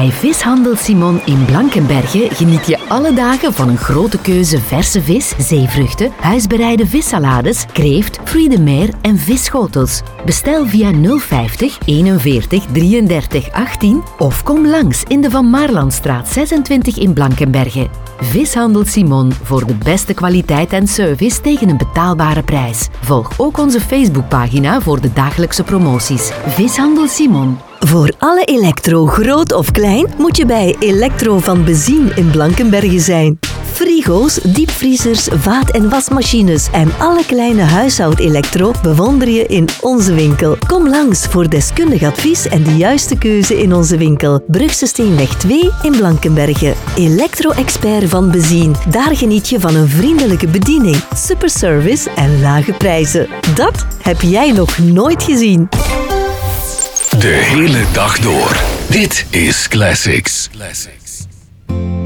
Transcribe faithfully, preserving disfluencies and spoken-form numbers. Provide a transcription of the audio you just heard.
Bij Vishandel Simon in Blankenberge geniet je alle dagen van een grote keuze verse vis, zeevruchten, huisbereide vissalades, kreeft, fruits de mer en visschotels. Bestel via nul vijftig eenenveertig drieëndertig achttien of kom langs in de Van Maarlandstraat zesentwintig in Blankenberge. Vishandel Simon voor de beste kwaliteit en service tegen een betaalbare prijs. Volg ook onze Facebookpagina voor de dagelijkse promoties. Vishandel Simon. Voor alle elektro, groot of klein, moet je bij Elektro van Bezien in Blankenberge zijn. Frigo's, diepvriezers, vaat- en wasmachines en alle kleine huishoudelektro bewonder je in onze winkel. Kom langs voor deskundig advies en de juiste keuze in onze winkel. Brugse Steenweg twee in Blankenberge. Elektro-expert van Bezien. Daar geniet je van een vriendelijke bediening, superservice en lage prijzen. Dat heb jij nog nooit gezien. De hele dag door. Dit is Classics. Classics.